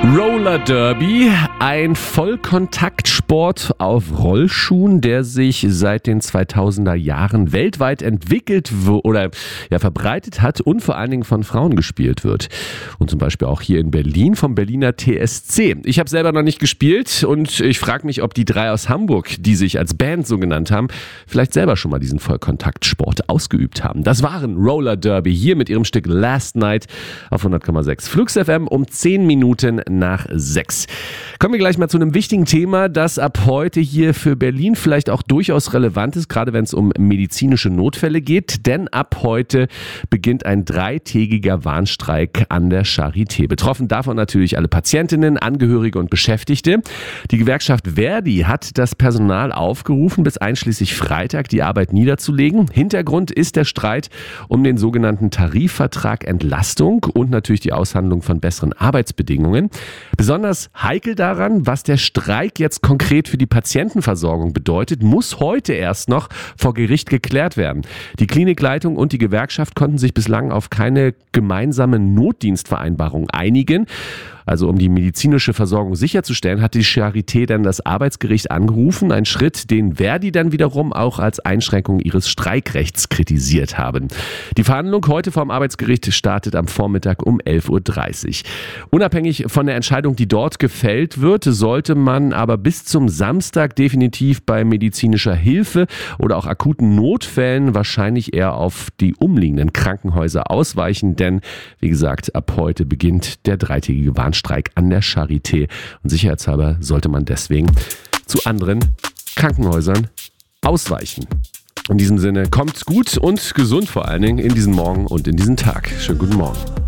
Roller Derby, ein Vollkontaktsport auf Rollschuhen, der sich seit den 2000er Jahren weltweit entwickelt oder verbreitet hat und vor allen Dingen von Frauen gespielt wird. Und zum Beispiel auch hier in Berlin vom Berliner TSC. Ich habe selber noch nicht gespielt und ich frage mich, ob die drei aus Hamburg, die sich als Band so genannt haben, vielleicht selber schon mal diesen Vollkontaktsport ausgeübt haben. Das waren Roller Derby hier mit ihrem Stück Last Night auf 100,6 Flux FM um 10 Minuten nach 6. Kommen wir gleich mal zu einem wichtigen Thema, das ab heute hier für Berlin vielleicht auch durchaus relevant ist, gerade wenn es um medizinische Notfälle geht, denn ab heute beginnt ein 3-tägiger Warnstreik an der Charité. Betroffen davon natürlich alle Patientinnen, Angehörige und Beschäftigte. Die Gewerkschaft ver.di hat das Personal aufgerufen, bis einschließlich Freitag die Arbeit niederzulegen. Hintergrund ist der Streit um den sogenannten Tarifvertrag Entlastung und natürlich die Aushandlung von besseren Arbeitsbedingungen. Besonders heikel daran, was der Streik jetzt konkret für die Patientenversorgung bedeutet, muss heute erst noch vor Gericht geklärt werden. Die Klinikleitung und die Gewerkschaft konnten sich bislang auf keine gemeinsame Notdienstvereinbarung einigen. Also um die medizinische Versorgung sicherzustellen, hat die Charité dann das Arbeitsgericht angerufen. Ein Schritt, den ver.di dann wiederum auch als Einschränkung ihres Streikrechts kritisiert haben. Die Verhandlung heute vom Arbeitsgericht startet am Vormittag um 11.30 Uhr. Unabhängig von der Entscheidung, die dort gefällt wird, sollte man aber bis zum Samstag definitiv bei medizinischer Hilfe oder auch akuten Notfällen wahrscheinlich eher auf die umliegenden Krankenhäuser ausweichen, denn wie gesagt, ab heute beginnt der 3-tägige Warnstreik an der Charité und sicherheitshalber sollte man deswegen zu anderen Krankenhäusern ausweichen. In diesem Sinne, kommt gut und gesund vor allen Dingen in diesen Morgen und in diesen Tag. Schönen guten Morgen.